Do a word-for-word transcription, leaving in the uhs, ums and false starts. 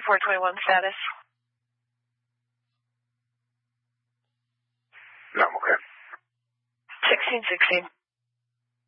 four twenty-one status. No, I'm okay. sixteen sixteen.